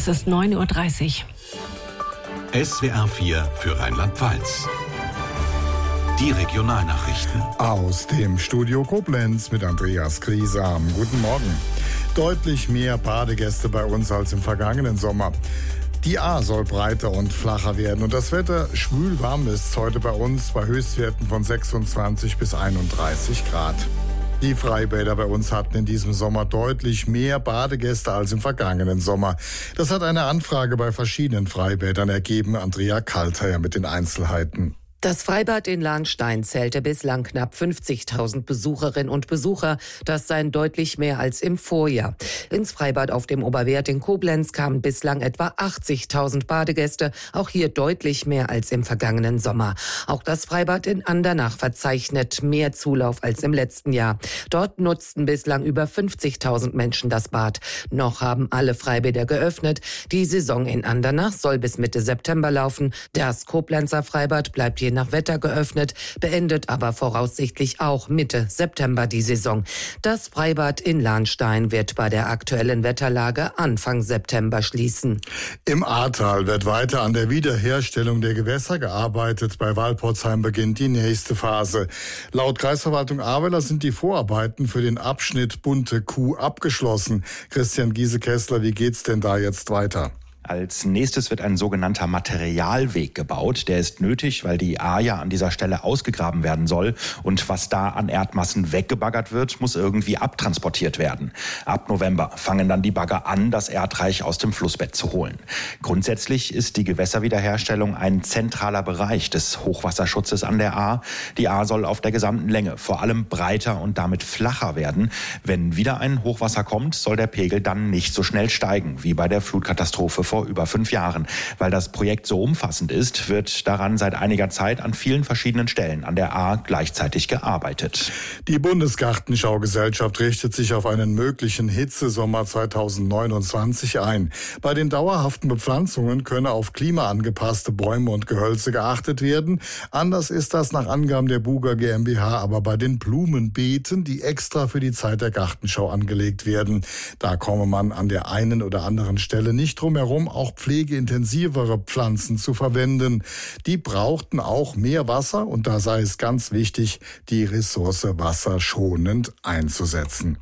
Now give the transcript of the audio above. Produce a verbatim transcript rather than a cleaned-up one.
Es ist neun Uhr dreißig. S W R vier für Rheinland-Pfalz. Die Regionalnachrichten. Aus dem Studio Koblenz mit Andreas Griesam. Guten Morgen. Deutlich mehr Badegäste bei uns als im vergangenen Sommer. Die Ahr soll breiter und flacher werden und das Wetter schwül warm ist heute bei uns bei Höchstwerten von sechsundzwanzig bis einunddreißig Grad. Die Freibäder bei uns hatten in diesem Sommer deutlich mehr Badegäste als im vergangenen Sommer. Das hat eine Anfrage bei verschiedenen Freibädern ergeben. Andrea Kalter mit den Einzelheiten. Das Freibad in Lahnstein zählte bislang knapp fünfzigtausend Besucherinnen und Besucher. Das seien deutlich mehr als im Vorjahr. Ins Freibad auf dem Oberwert in Koblenz kamen bislang etwa achtzigtausend Badegäste. Auch hier deutlich mehr als im vergangenen Sommer. Auch das Freibad in Andernach verzeichnet mehr Zulauf als im letzten Jahr. Dort nutzten bislang über fünfzigtausend Menschen das Bad. Noch haben alle Freibäder geöffnet. Die Saison in Andernach soll bis Mitte September laufen. Das Koblenzer Freibad bleibt je nach Wetter geöffnet, beendet aber voraussichtlich auch Mitte September die Saison. Das Freibad in Lahnstein wird bei der aktuellen Wetterlage Anfang September schließen. Im Ahrtal wird weiter an der Wiederherstellung der Gewässer gearbeitet. Bei Walporzheim beginnt die nächste Phase. Laut Kreisverwaltung Ahrweiler sind die Vorarbeiten für den Abschnitt Bunte Kuh abgeschlossen. Christian Giese-Kessler, wie geht's denn da jetzt weiter? Als nächstes wird ein sogenannter Materialweg gebaut. Der ist nötig, weil die Ahr ja an dieser Stelle ausgegraben werden soll. Und was da an Erdmassen weggebaggert wird, muss irgendwie abtransportiert werden. Ab November fangen dann die Bagger an, das Erdreich aus dem Flussbett zu holen. Grundsätzlich ist die Gewässerwiederherstellung ein zentraler Bereich des Hochwasserschutzes an der Ahr. Die Ahr soll auf der gesamten Länge vor allem breiter und damit flacher werden. Wenn wieder ein Hochwasser kommt, soll der Pegel dann nicht so schnell steigen wie bei der Flutkatastrophe vor über fünf Jahren. Weil das Projekt so umfassend ist, wird daran seit einiger Zeit an vielen verschiedenen Stellen an der Ahr gleichzeitig gearbeitet. Die Bundesgartenschaugesellschaft richtet sich auf einen möglichen Hitzesommer zweitausendneunundzwanzig ein. Bei den dauerhaften Bepflanzungen könne auf klimaangepasste Bäume und Gehölze geachtet werden. Anders ist das nach Angaben der Buga GmbH aber bei den Blumenbeeten, die extra für die Zeit der Gartenschau angelegt werden. Da komme man an der einen oder anderen Stelle nicht drum herum, auch pflegeintensivere Pflanzen zu verwenden. Die brauchten auch mehr Wasser und da sei es ganz wichtig, die Ressource Wasser schonend einzusetzen.